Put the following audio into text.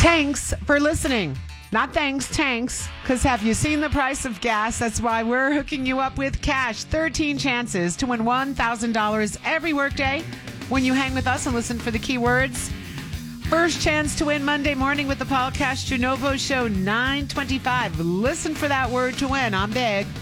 Thanks for listening. Not thanks, tanks. Because have you seen the price of gas? That's why we're hooking you up with cash. 13 chances to win $1,000 every workday when you hang with us and listen for the keywords. First chance to win Monday morning with the Paul Castronovo Show, 9:25. Listen for that word to win. I'm big.